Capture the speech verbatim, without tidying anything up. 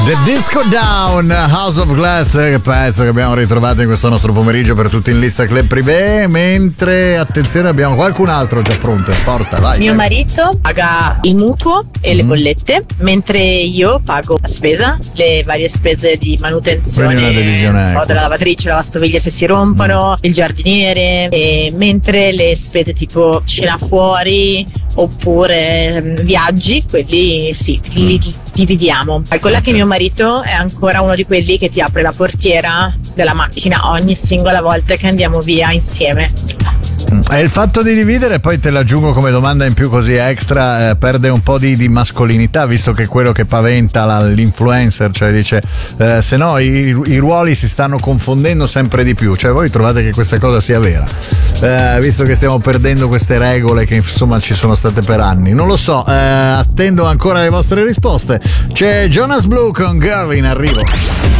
The Disco Down, House of Glass, che pezzo che abbiamo ritrovato in questo nostro pomeriggio per tutti in lista Club Privé, mentre attenzione abbiamo qualcun altro già pronto, porta, vai. Mio vai. marito paga il mutuo e le bollette, mentre io pago la spesa, le varie spese di manutenzione, Quindi una divisione, non so, ecco. della lavatrice, la lavastoviglie se si rompono, il giardiniere, e mentre le spese tipo cena fuori oppure mm, viaggi, quelli sì, li li dividiamo. Calcola che mio marito è ancora uno di quelli che ti apre la portiera della macchina ogni singola volta che andiamo via insieme. E il fatto di dividere, poi te l'aggiungo come domanda in più così extra, eh, perde un po' di, di mascolinità, visto che è quello che paventa la, l'influencer, cioè dice eh, se no i, i ruoli si stanno confondendo sempre di più, cioè voi trovate che questa cosa sia vera, eh, visto che stiamo perdendo queste regole che insomma ci sono state per anni, non lo so, eh, attendo ancora le vostre risposte. C'è Jonas Blue con Girl in arrivo.